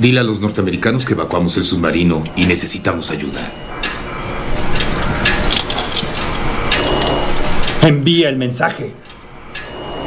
Dile a los norteamericanos que evacuamos el submarino y necesitamos ayuda. Envía el mensaje.